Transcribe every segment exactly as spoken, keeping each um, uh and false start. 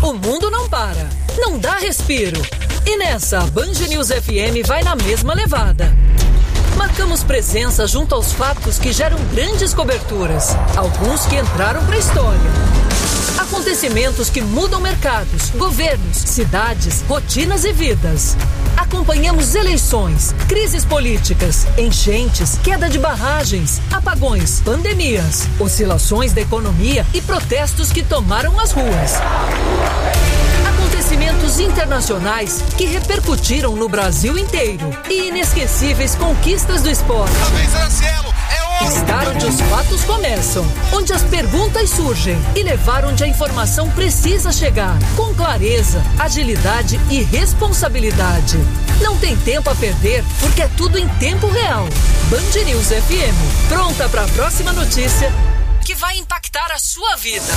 O mundo não para, não dá respiro. E nessa, a Band News F M vai na mesma levada. Marcamos presença junto aos fatos que geram grandes coberturas, alguns que entraram para a história. Acontecimentos que mudam mercados, governos, cidades, rotinas e vidas. Acompanhamos eleições, crises políticas, enchentes, queda de barragens, apagões, pandemias, oscilações da economia e protestos que tomaram as ruas. Acontecimentos internacionais que repercutiram no Brasil inteiro e inesquecíveis conquistas do esporte. Estar onde os fatos começam, onde as perguntas surgem e levar onde a informação precisa chegar, com clareza, agilidade e responsabilidade. Não tem tempo a perder, porque é tudo em tempo real. Band News F M, pronta para a próxima notícia que vai impactar a sua vida.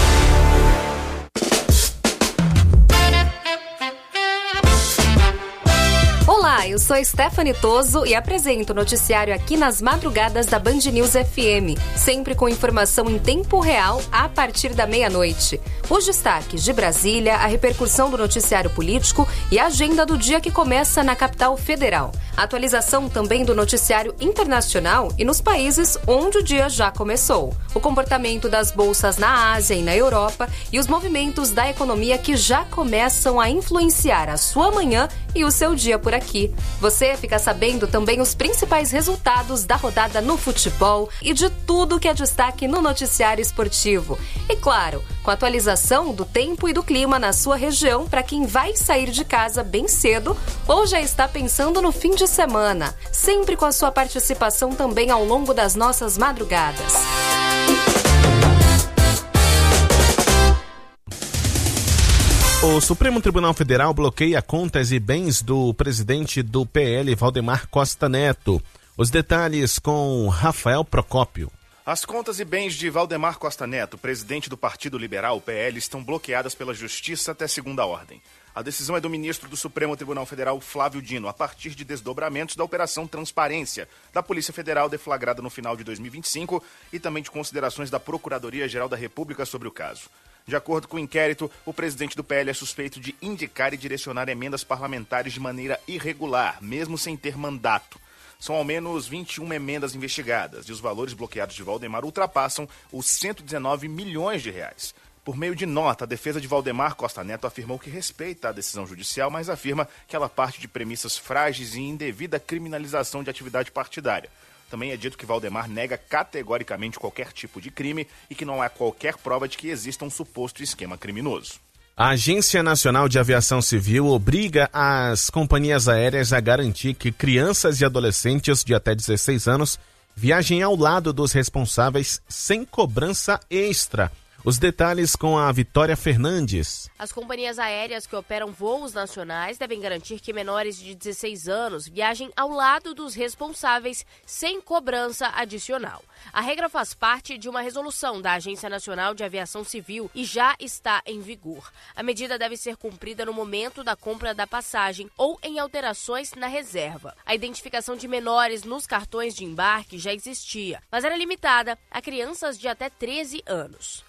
Olá, eu sou Stephanie Toso e apresento o noticiário aqui nas madrugadas da Band News F M, sempre com informação em tempo real a partir da meia-noite. Os destaques de Brasília, a repercussão do noticiário político e a agenda do dia que começa na capital federal. A atualização também do noticiário internacional e nos países onde o dia já começou. O comportamento das bolsas na Ásia e na Europa e os movimentos da economia que já começam a influenciar a sua manhã e o seu dia por aqui. Você fica sabendo também os principais resultados da rodada no futebol e de tudo que é destaque no noticiário esportivo. E claro, com a atualização do tempo e do clima na sua região para quem vai sair de casa bem cedo ou já está pensando no fim de semana. Sempre com a sua participação também ao longo das nossas madrugadas. O Supremo Tribunal Federal bloqueia contas e bens do presidente do P L, Valdemar Costa Neto. Os detalhes com Rafael Procópio. As contas e bens de Valdemar Costa Neto, presidente do Partido Liberal, P L, estão bloqueadas pela Justiça até segunda ordem. A decisão é do ministro do Supremo Tribunal Federal, Flávio Dino, a partir de desdobramentos da Operação Transparência da Polícia Federal deflagrada no final de dois mil e vinte e cinco e também de considerações da Procuradoria-Geral da República sobre o caso. De acordo com o inquérito, o presidente do P L é suspeito de indicar e direcionar emendas parlamentares de maneira irregular, mesmo sem ter mandato. São ao menos vinte e uma emendas investigadas e os valores bloqueados de Valdemar ultrapassam os cento e dezenove milhões de reais. Por meio de nota, a defesa de Valdemar Costa Neto afirmou que respeita a decisão judicial, mas afirma que ela parte de premissas frágeis e indevida criminalização de atividade partidária. Também é dito que Valdemar nega categoricamente qualquer tipo de crime e que não há qualquer prova de que exista um suposto esquema criminoso. A Agência Nacional de Aviação Civil obriga as companhias aéreas a garantir que crianças e adolescentes de até dezesseis anos viajem ao lado dos responsáveis sem cobrança extra. Os detalhes com a Vitória Fernandes. As companhias aéreas que operam voos nacionais devem garantir que menores de dezesseis anos viajem ao lado dos responsáveis sem cobrança adicional. A regra faz parte de uma resolução da Agência Nacional de Aviação Civil e já está em vigor. A medida deve ser cumprida no momento da compra da passagem ou em alterações na reserva. A identificação de menores nos cartões de embarque já existia, mas era limitada a crianças de até treze anos.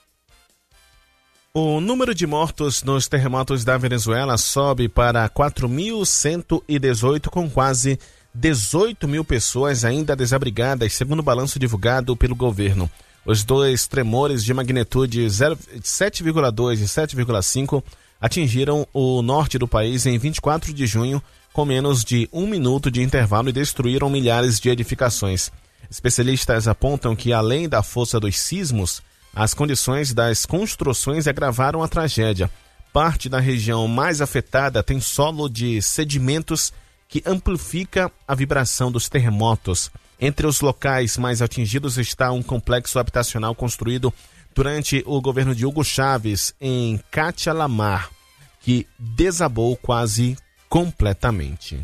O número de mortos nos terremotos da Venezuela sobe para quatro mil cento e dezoito, com quase dezoito mil pessoas ainda desabrigadas, segundo o balanço divulgado pelo governo. Os dois tremores de magnitude sete vírgula dois e sete vírgula cinco atingiram o norte do país em vinte e quatro de junho, com menos de um minuto de intervalo, e destruíram milhares de edificações. Especialistas apontam que, além da força dos sismos, as condições das construções agravaram a tragédia. Parte da região mais afetada tem solo de sedimentos que amplifica a vibração dos terremotos. Entre os locais mais atingidos está um complexo habitacional construído durante o governo de Hugo Chávez em Cachalamar, que desabou quase completamente.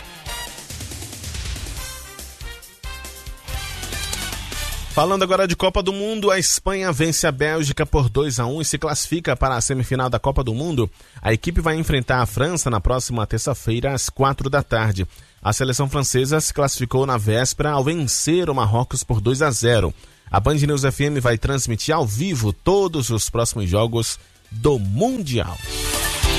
Falando agora de Copa do Mundo, a Espanha vence a Bélgica por dois a um e se classifica para a semifinal da Copa do Mundo. A equipe vai enfrentar a França na próxima terça-feira, às quatro da tarde. A seleção francesa se classificou na véspera ao vencer o Marrocos por dois a zero. A Band News F M vai transmitir ao vivo todos os próximos jogos do Mundial.